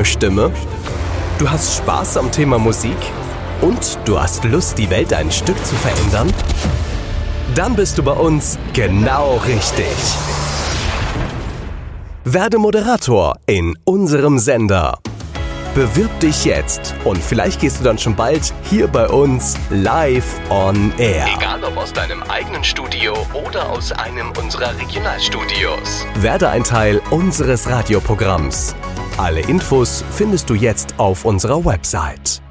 Morgenstimme? Du hast Spaß am Thema Musik? Und du hast Lust, die Welt ein Stück zu verändern? Dann bist du bei uns genau richtig. Werde Moderator in unserem Sender. Bewirb dich jetzt und vielleicht gehst du dann schon bald hier bei uns live on air. Egal ob aus deinem eigenen Studio oder aus einem unserer Regionalstudios. Werde ein Teil unseres Radioprogramms. Alle Infos findest du jetzt auf unserer Website.